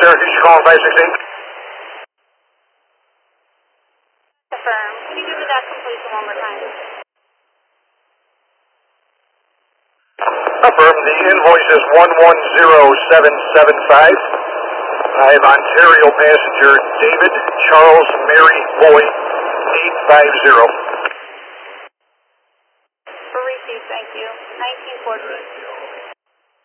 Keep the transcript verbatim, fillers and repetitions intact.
Syracuse, calling five six eight. Affirm. Can you give me that completion one more time? Affirm, the invoice is one one zero seven seven five. I have Ontario passenger David Charles Mary Boy eight five zero. For receipt, thank you. nineteen forty.